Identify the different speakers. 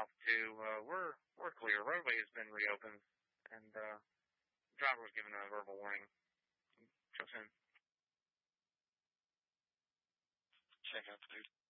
Speaker 1: south too. We're clear. Roadway has been reopened, and driver was given a verbal warning. Show soon.
Speaker 2: Check out, dude.